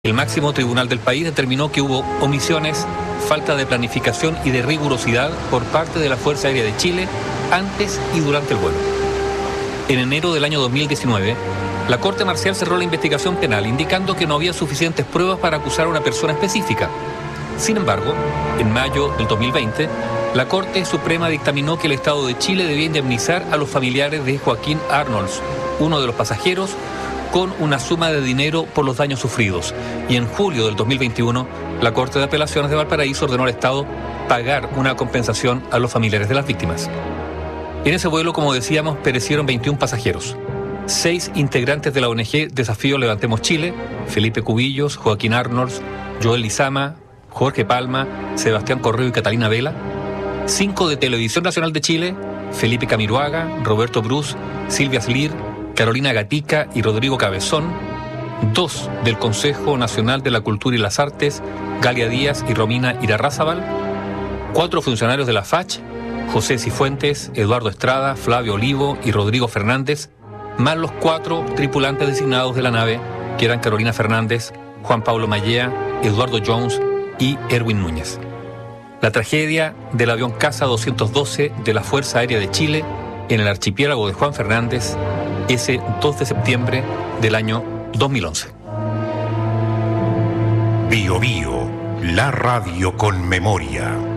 El máximo tribunal del país determinó que hubo omisiones, falta de planificación y de rigurosidad por parte de la Fuerza Aérea de Chile antes y durante el vuelo. En enero del año 2019, la Corte Marcial cerró la investigación penal, indicando que no había suficientes pruebas para acusar a una persona específica. Sin embargo, en mayo del 2020, la Corte Suprema dictaminó que el Estado de Chile debía indemnizar a los familiares de Joaquín Arnolds, uno de los pasajeros, con una suma de dinero por los daños sufridos. Y en julio del 2021, la Corte de Apelaciones de Valparaíso ordenó al Estado pagar una compensación a los familiares de las víctimas. En ese vuelo, como decíamos, perecieron 21 pasajeros. 6 integrantes de la ONG Desafío Levantemos Chile: Felipe Cubillos, Joaquín Arnolds, Joel Lizama, Jorge Palma, Sebastián Correo y Catalina Vela. 5 de Televisión Nacional de Chile: Felipe Camiroaga, Roberto Bruce, Silvia Slir, Carolina Gatica y Rodrigo Cabezón. 2 del Consejo Nacional de la Cultura y las Artes: Galia Díaz y Romina Irarrázaval. 4 funcionarios de la FACH: José Cifuentes, Eduardo Estrada, Flavio Olivo y Rodrigo Fernández, más los 4 tripulantes designados de la nave, que eran Carolina Fernández, Juan Pablo Mallea, Eduardo Jones y Erwin Núñez. La tragedia del avión Casa 212 de la Fuerza Aérea de Chile en el archipiélago de Juan Fernández, ese 2 de septiembre del año 2011. Bio Bio, la radio con memoria.